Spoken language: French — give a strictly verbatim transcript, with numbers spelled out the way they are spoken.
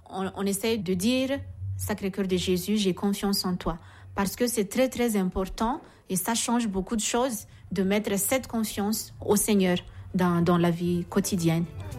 on, on essaie de dire « Sacré-Cœur de Jésus, j'ai confiance en toi ». Parce que c'est très, très important et ça change beaucoup de choses de mettre cette confiance au Seigneur dans, dans la vie quotidienne.